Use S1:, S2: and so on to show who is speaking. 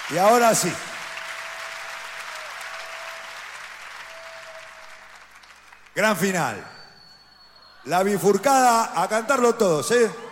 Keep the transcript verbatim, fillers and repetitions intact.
S1: Y ahora sí. Gran final. La bifurcada, a cantarlo todos, ¿eh?